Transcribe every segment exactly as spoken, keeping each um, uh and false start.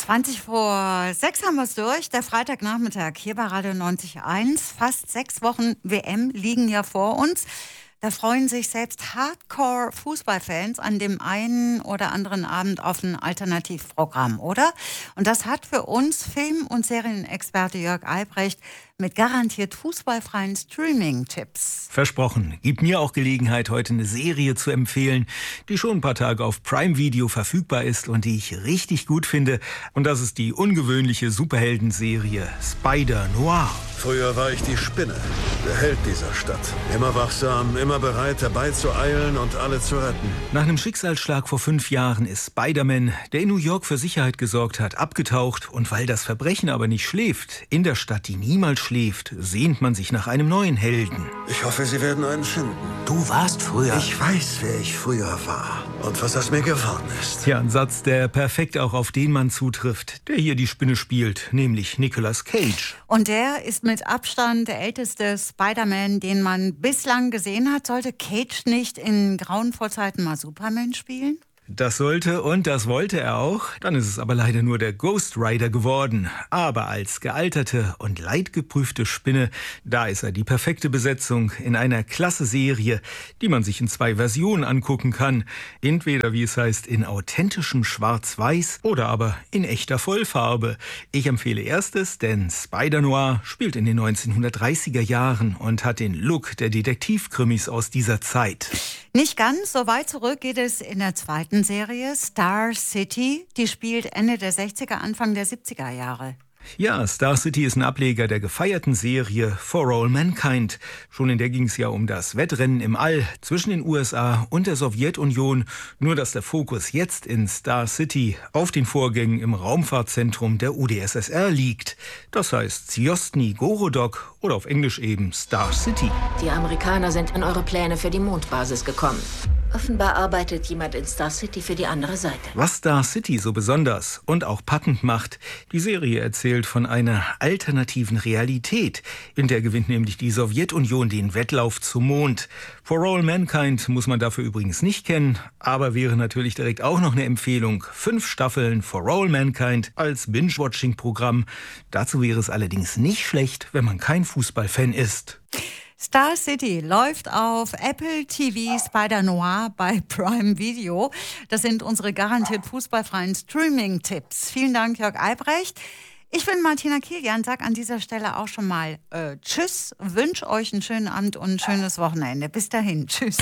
zwanzig vor sechs haben wir es durch, der Freitagnachmittag hier bei Radio neunzig Komma eins. Fast sechs Wochen W M liegen ja vor uns. Da freuen sich selbst Hardcore-Fußballfans an dem einen oder anderen Abend auf ein Alternativprogramm, oder? Und das hat für uns Film- und Serienexperte Jörg Albrecht mit garantiert fußballfreien Streaming-Tipps. Versprochen. Gibt mir auch Gelegenheit, heute eine Serie zu empfehlen, die schon ein paar Tage auf Prime Video verfügbar ist und die ich richtig gut finde. Und das ist die ungewöhnliche Superheldenserie Spider-Noir. Früher war ich die Spinne, der Held dieser Stadt. Immer wachsam, immer bereit, herbeizueilen und alle zu retten. Nach einem Schicksalsschlag vor fünf Jahren ist Spider-Man, der in New York für Sicherheit gesorgt hat, abgetaucht. Und weil das Verbrechen aber nicht schläft, in der Stadt, die niemals schläft, sehnt man sich nach einem neuen Helden. Ich hoffe, Sie werden einen finden. Du warst früher. Ich weiß, wer ich früher war und was aus mir geworden ist. Ja, ein Satz, der perfekt auch auf den Mann zutrifft, der hier die Spinne spielt, nämlich Nicolas Cage. Und der ist mit Abstand der älteste Spider-Man, den man bislang gesehen hat. Sollte Cage nicht in grauen Vorzeiten mal Superman spielen? Das sollte und das wollte er auch. Dann ist es aber leider nur der Ghost Rider geworden. Aber als gealterte und leidgeprüfte Spinne, da ist er die perfekte Besetzung in einer klasse Serie, die man sich in zwei Versionen angucken kann. Entweder, wie es heißt, in authentischem Schwarz-Weiß oder aber in echter Vollfarbe. Ich empfehle erstes, denn Spider-Noir spielt in den neunzehnhundertdreißiger Jahren und hat den Look der Detektivkrimis aus dieser Zeit. Nicht ganz, so weit zurück geht es in der zweiten Serie, Star City. Die spielt Ende der sechziger, Anfang der siebziger Jahre. Ja, Star City ist ein Ableger der gefeierten Serie For All Mankind. Schon in der ging es ja um das Wettrennen im All zwischen den U S A und der Sowjetunion. Nur dass der Fokus jetzt in Star City auf den Vorgängen im Raumfahrtzentrum der U d S S R liegt. Das heißt Zwjostny Gorodok oder auf Englisch eben Star City. Die Amerikaner sind an eure Pläne für die Mondbasis gekommen. Offenbar arbeitet jemand in Star City für die andere Seite. Was Star City so besonders und auch packend macht, die Serie erzählt von einer alternativen Realität. In der gewinnt nämlich die Sowjetunion den Wettlauf zum Mond. For All Mankind muss man dafür übrigens nicht kennen, aber wäre natürlich direkt auch noch eine Empfehlung. Fünf Staffeln For All Mankind als Binge-Watching-Programm. Dazu wäre es allerdings nicht schlecht, wenn man kein Fußballfan ist. Star City läuft auf Apple T V, Spider-Noir bei Prime Video. Das sind unsere garantiert fußballfreien Streaming-Tipps. Vielen Dank, Jörg Albrecht. Ich bin Martina Kilian, sag an dieser Stelle auch schon mal äh, Tschüss, wünsche euch einen schönen Abend und ein schönes Wochenende. Bis dahin, tschüss.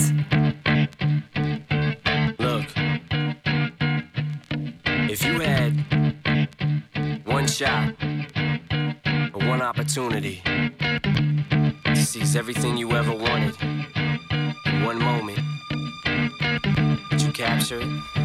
Look, if you had one shot or one opportunity to seize everything you ever wanted in one moment, did you capture it?